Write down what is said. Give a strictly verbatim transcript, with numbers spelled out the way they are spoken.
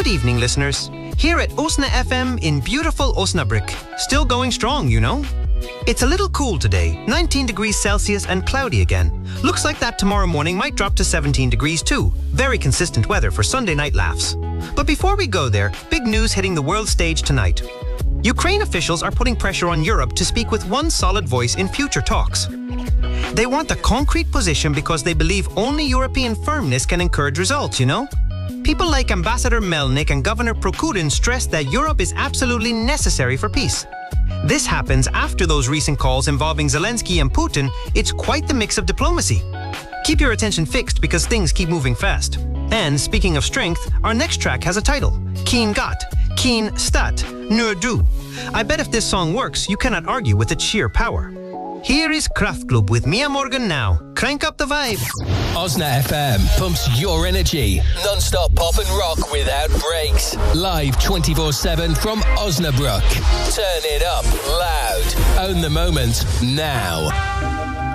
Good evening, listeners. Here at Osna F M in beautiful Osnabrück. Still going strong, you know. It's a little cool today, nineteen degrees Celsius and cloudy again. Looks like that tomorrow morning might drop to seventeen degrees too. Very consistent weather for Sunday night laughs. But before we go there, big news hitting the world stage tonight. Ukraine officials are putting pressure on Europe to speak with one solid voice in future talks. They want a concrete position because they believe only European firmness can encourage results, you know? People like Ambassador Melnik and Governor Prokudin stress that Europe is absolutely necessary for peace. This happens after those recent calls involving Zelensky and Putin. It's quite the mix of diplomacy. Keep your attention fixed because things keep moving fast. And speaking of strength, our next track has a title. Keen Gat, Keen Stat, Nur Du. I bet if this song works, you cannot argue with its sheer power. Here is Kraftklub with Mia Morgan now. Crank up the vibe. Osna F M pumps your energy. Non-stop pop and rock without breaks. Live twenty-four seven from Osnabrück. Turn it up loud. Own the moment now.